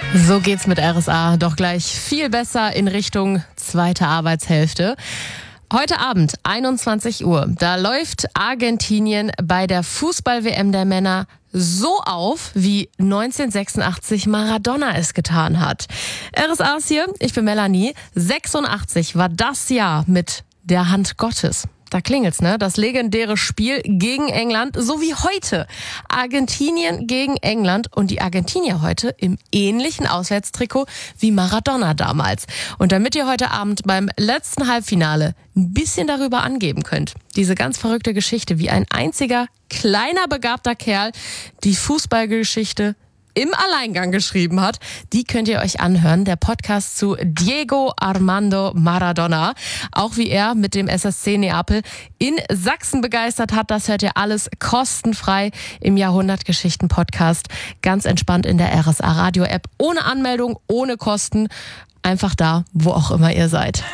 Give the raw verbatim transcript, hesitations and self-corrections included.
So geht's mit R S A doch gleich viel besser in Richtung zweite Arbeitshälfte. Heute Abend, einundzwanzig Uhr, da läuft Argentinien bei der Fußball-W M der Männer so auf, wie neunzehnhundertsechsundachtzig Maradona es getan hat. R S A ist hier, ich bin Melanie. sechsundachtzig war das Jahr mit der Hand Gottes. Da klingelt's, ne? Das legendäre Spiel gegen England, so wie heute. Argentinien gegen England und die Argentinier heute im ähnlichen Auswärtstrikot wie Maradona damals. Und damit ihr heute Abend beim letzten Halbfinale ein bisschen darüber angeben könnt, diese ganz verrückte Geschichte, wie ein einziger kleiner begabter Kerl die Fußballgeschichte im Alleingang geschrieben hat, die könnt ihr euch anhören. Der Podcast zu Diego Armando Maradona. Auch wie er mit dem S S C Neapel in Sachsen begeistert hat, das hört ihr alles kostenfrei im Jahrhundertgeschichten-Podcast. Ganz entspannt in der R S A Radio-App. Ohne Anmeldung, ohne Kosten. Einfach da, wo auch immer ihr seid.